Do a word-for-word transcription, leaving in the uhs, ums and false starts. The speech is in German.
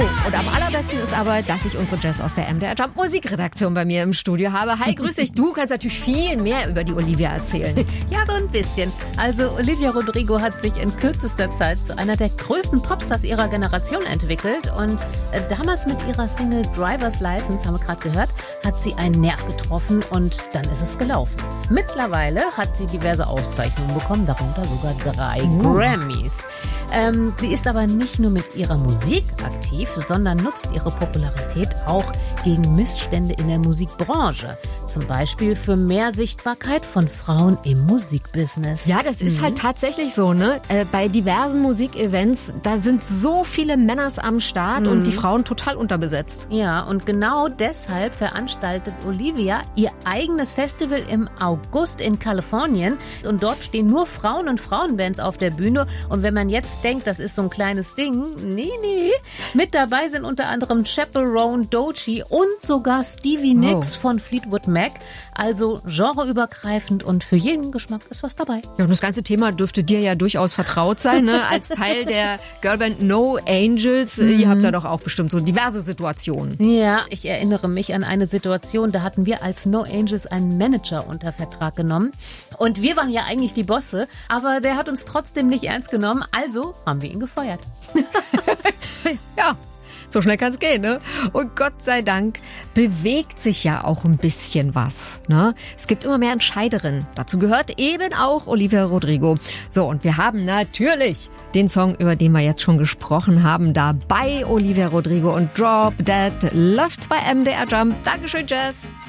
und am allerbesten ist aber, dass ich unsere Jazz aus der M D R Jump Musikredaktion bei mir im Studio habe. Hi, grüß dich. Du kannst natürlich viel mehr über die Olivia erzählen. Ja, so ein bisschen. Also Olivia Rodrigo hat sich in kürzester Zeit zu einer der größten Popstars ihrer Generation entwickelt. Und äh, damals mit ihrer Single Driver's License, haben wir gerade gehört, hat sie einen Nerv getroffen und dann ist es gelaufen. Mittlerweile hat sie diverse Auszeichnungen bekommen, darunter sogar drei uh. Grammys. Ähm, sie ist aber nicht nur mit ihrer Musik aktiv, sondern nutzt ihre Popularität auch gegen Missstände in der Musikbranche. Zum Beispiel für mehr Sichtbarkeit von Frauen im Musikbusiness. Ja, das ist mhm. halt tatsächlich so, ne? Äh, bei diversen Musikevents, da sind so viele Männers am Start mhm. und die Frauen total unterbesetzt. Ja, und genau deshalb veranstaltet Olivia ihr eigenes Festival im August in Kalifornien. Und dort stehen nur Frauen und Frauenbands auf der Bühne. Und wenn man jetzt denkt, das ist so ein kleines Ding, nee, nee. Mit dabei sind unter anderem Chaperone, Doechii und sogar Stevie Nicks oh. von Fleetwood Mac. Also genreübergreifend und für jeden Geschmack ist was dabei. Ja, und das ganze Thema dürfte dir ja durchaus vertraut sein, ne? Als Teil der Girlband No Angels. Mhm. Ihr habt da doch auch bestimmt so diverse Situationen. Ja, ich erinnere mich an eine Situation, da hatten wir als No Angels einen Manager unter Vertrag genommen. Und wir waren ja eigentlich die Bosse, aber der hat uns trotzdem nicht ernst genommen, also haben wir ihn gefeuert. Ja. So schnell kann es gehen, ne? Und Gott sei Dank bewegt sich ja auch ein bisschen was, ne? Es gibt immer mehr Entscheiderinnen. Dazu gehört eben auch Olivia Rodrigo. So, und wir haben natürlich den Song, über den wir jetzt schon gesprochen haben, dabei Olivia Rodrigo und Drop Dead Love bei M D R Jump. Dankeschön, Jess.